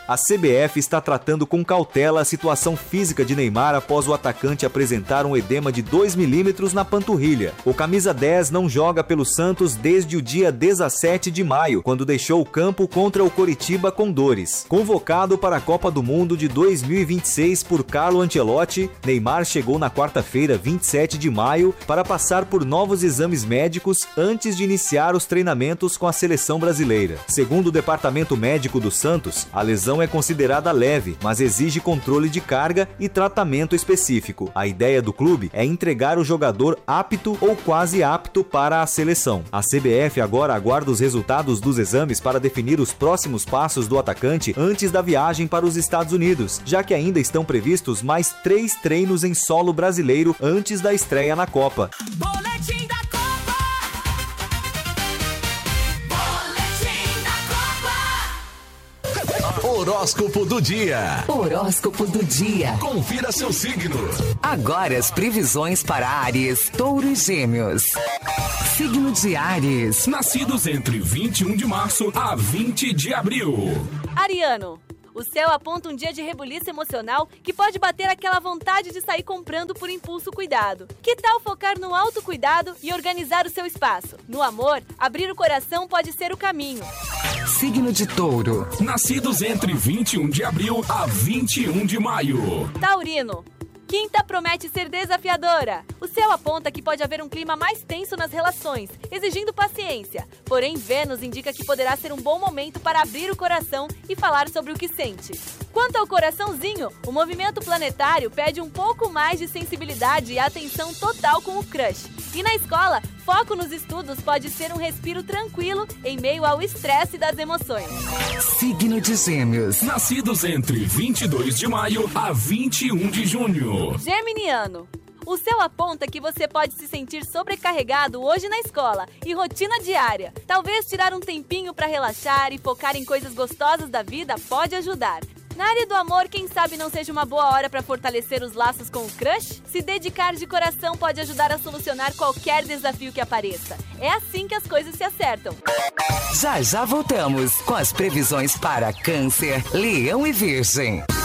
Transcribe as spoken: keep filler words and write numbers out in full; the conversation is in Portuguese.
A C B F está tratando com cautela a situação física de Neymar após o atacante apresentar um edema de dois milímetros na panturrilha. O camisa dez não joga pelo Santos desde o dia dezessete de maio, quando deixou o campo contra o Coritiba com dores. Convocado para a Copa do Mundo de dois mil e vinte e seis por Carlo Ancelotti, Neymar chegou na quarta-feira, vinte e sete de maio, para passar por novos exames médicos antes de iniciar os treinamentos com a seleção brasileira. Segundo o departamento médico do Santos, a lesão é considerada leve, mas exige controle de carga e tratamento específico. A ideia do clube é entregar o jogador apto ou quase apto para a seleção. A C B F agora aguarda os resultados dos exames para definir os próximos passos do atacante antes da viagem para os Estados Unidos, já que ainda estão previstos mais três treinos em solo brasileiro antes da estreia na Copa. Boletim da Copa! Boletim da Copa! Horóscopo do dia. Horóscopo do dia. Confira seu signo. Agora as previsões para Áries, Touro e Gêmeos. Signo de Áries. Nascidos entre vinte e um de março a vinte de abril. Ariano. O céu aponta um dia de rebuliço emocional que pode bater aquela vontade de sair comprando por impulso cuidado. Que tal focar no autocuidado e organizar o seu espaço? No amor, abrir o coração pode ser o caminho. Signo de Touro. Nascidos entre vinte e um de abril a vinte e um de maio. Taurino. Quinta promete ser desafiadora. O céu aponta que pode haver um clima mais tenso nas relações, exigindo paciência. Porém, Vênus indica que poderá ser um bom momento para abrir o coração e falar sobre o que sente. Quanto ao coraçãozinho, o movimento planetário pede um pouco mais de sensibilidade e atenção total com o crush. E na escola, foco nos estudos pode ser um respiro tranquilo em meio ao estresse das emoções. Signo de Gêmeos. Nascidos entre vinte e dois de maio a vinte e um de junho. Geminiano. O céu aponta que você pode se sentir sobrecarregado hoje na escola e rotina diária. Talvez tirar um tempinho para relaxar e focar em coisas gostosas da vida pode ajudar. Na área do amor, quem sabe não seja uma boa hora para fortalecer os laços com o crush? Se dedicar de coração pode ajudar a solucionar qualquer desafio que apareça. É assim que as coisas se acertam. Já já voltamos com as previsões para Câncer, Leão e Virgem.